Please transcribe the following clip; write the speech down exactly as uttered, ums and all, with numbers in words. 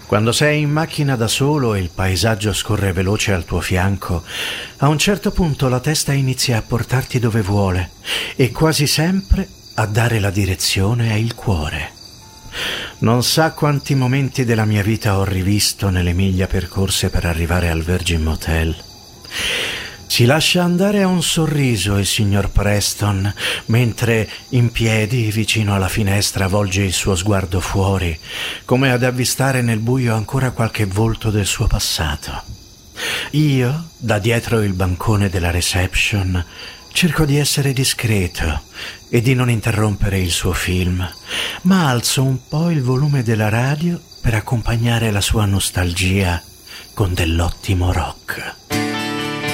Quando sei in macchina da solo e il paesaggio scorre veloce al tuo fianco, a un certo punto la testa inizia a portarti dove vuole e quasi sempre a dare la direzione è il cuore. Non sa quanti momenti della mia vita ho rivisto nelle miglia percorse per arrivare al Virgin Motel. Si lascia andare a un sorriso il signor Preston, mentre in piedi vicino alla finestra volge il suo sguardo fuori, come ad avvistare nel buio ancora qualche volto del suo passato. Io, da dietro il bancone della reception, cerco di essere discreto e di non interrompere il suo film, ma alzo un po' il volume della radio per accompagnare la sua nostalgia con dell'ottimo rock.